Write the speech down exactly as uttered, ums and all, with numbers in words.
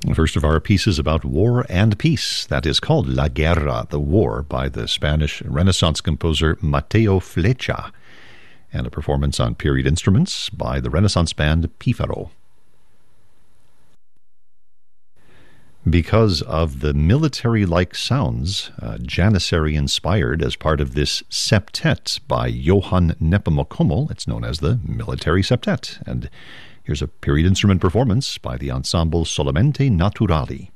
First of our pieces about war and peace. That is called La Guerra, the War, by the Spanish Renaissance composer Mateo Flecha, and a performance on period instruments by the Renaissance band Pífaro. Because of the military-like sounds, uh, Janissary-inspired as part of this septet by Johann Nepomucemo, it's known as the Military Septet. And here's a period instrument performance by the ensemble Solamente Naturali.